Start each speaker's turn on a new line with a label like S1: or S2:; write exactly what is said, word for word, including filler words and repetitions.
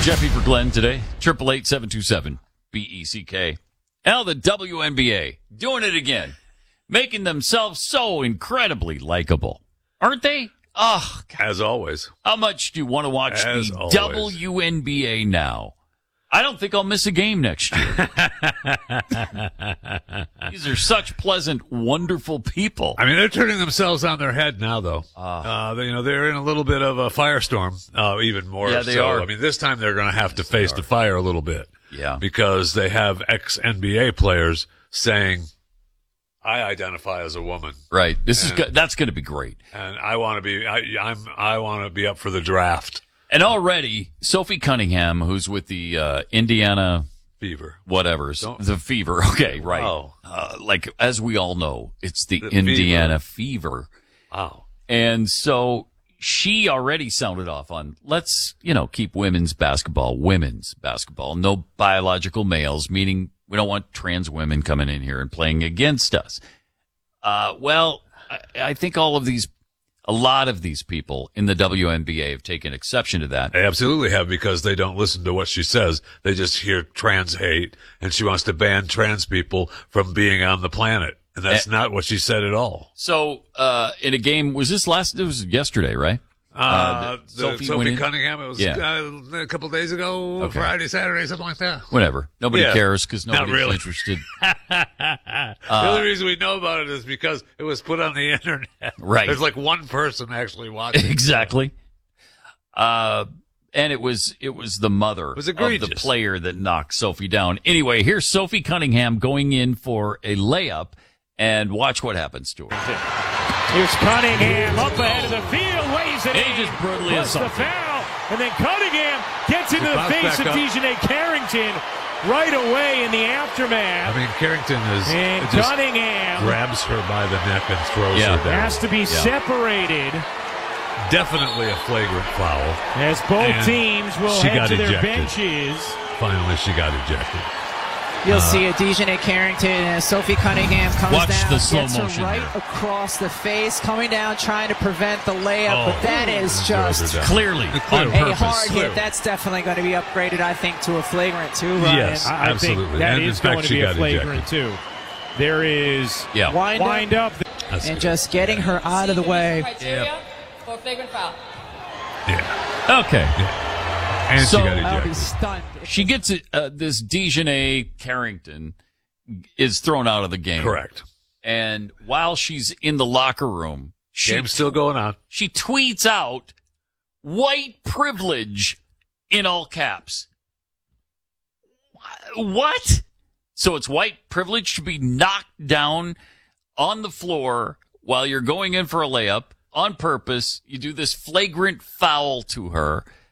S1: Jeffy for Glenn today. Triple eight seven two seven B E C K. Now the W N B A doing it again, making themselves so incredibly likable, aren't they? Oh, God.
S2: As always.
S1: How much do you want to watch
S2: As
S1: the
S2: always.
S1: W N B A now? I don't think I'll miss a game next year. These are such pleasant, wonderful people.
S2: I mean, they're turning themselves on their head now, though.
S1: Uh,
S2: Uh, they, you know, they're in a little bit of a firestorm, uh, even more.
S1: Yeah, they
S2: so.
S1: are.
S2: I mean, this time they're going to have to face the fire a little bit.
S1: Yeah.
S2: Because they have ex-N B A players saying, I identify as a woman.
S1: Right. This
S2: and,
S1: is go- that's going to be great.
S2: And I want to be, I, I'm, I want to be up for the draft.
S1: And already, Sophie Cunningham, who's with the uh, Indiana
S2: Fever.
S1: whatever,
S2: Don't-
S1: the Fever. Okay, right.
S2: Wow.
S1: Uh, like, as we all know, it's the,
S2: The
S1: Indiana Fever.
S2: Wow.
S1: And so she already sounded off on, let's, you know, keep women's basketball, women's basketball, no biological males, meaning we don't want trans women coming in here and playing against us. Uh, well, I, I think all of these, a lot of these people in the W N B A have taken exception to that.
S2: They absolutely have, because they don't listen to what she says. They just hear trans hate, and she wants to ban trans people from being on the planet. And that's
S1: Eh.
S2: not what she said at all.
S1: So, uh, in a game, was this last, it was yesterday, right?
S2: Uh,
S1: the-
S2: the,
S1: Sophie
S2: Sophie,
S1: winning?
S2: Cunningham, it was
S1: Yeah.
S2: uh, a couple days ago,
S1: Okay.
S2: Friday, Saturday, something like that.
S1: Whatever. Nobody
S2: Yeah.
S1: cares because
S2: Not
S1: nobody's
S2: really.
S1: interested.
S2: the only reason we know about it is because it was put on the internet.
S1: Right.
S2: There's like one person actually watching.
S1: Exactly. Uh, and it was, it was the mother
S2: was
S1: of the
S2: egregious.
S1: player that knocked Sophie down. Anyway, here's Sophie Cunningham going in for a layup, and watch what happens to her.
S3: Here's Cunningham up ahead of the field, waves it
S1: He
S3: in,
S1: just brutally
S3: plus the
S1: assaulted.
S3: foul, and then Cunningham gets into
S2: He
S3: the
S2: pops
S3: face of
S2: back up.
S3: Dejanay Carrington right away in the aftermath.
S2: I mean, Carrington is
S3: and
S2: it just
S3: Cunningham
S2: grabs her by the neck and throws
S1: Yeah.
S2: her down.
S3: has to be separated
S2: Definitely a flagrant foul.
S3: as both
S2: And
S3: teams will
S2: she
S3: head
S2: got
S3: to their
S2: ejected.
S3: benches.
S2: Finally, she got ejected.
S4: You'll see a Dejanay Carrington and Sophie Cunningham comes
S1: Watch
S4: down,
S1: the slow
S4: gets her
S1: motion
S4: right
S1: here.
S4: across the face, coming down, trying to prevent the layup,
S2: Oh,
S4: but that is
S2: throws her
S4: just
S2: down.
S1: Clearly,
S2: Clear
S1: on
S4: a
S1: purpose.
S4: hard
S2: Clearly.
S4: hit. That's definitely going to be upgraded, I think, to a flagrant too, Ryan.
S2: Yes.
S3: I, I
S2: Absolutely.
S3: think that
S2: And in
S3: is
S2: fact,
S3: going to
S2: she
S3: be a
S2: got
S3: flagrant
S2: ejected.
S3: too. There is
S1: Yeah.
S4: Wind,
S3: wind
S4: up
S3: up.
S2: That's
S4: and
S2: good.
S4: just getting her out of the way.
S5: Criteria for a flagrant foul.
S2: Yeah.
S1: Okay.
S2: And
S1: So-
S2: she got
S4: I would be
S2: ejected.
S4: stunned.
S1: She gets it, uh, this Dejanay Carrington is thrown out of the game.
S2: Correct.
S1: And while she's in the locker room, she,
S2: Game's still going on.
S1: she tweets out white privilege in all caps. What? So it's white privilege to be knocked down on the floor while you're going in for a layup on purpose. You do this flagrant foul to her.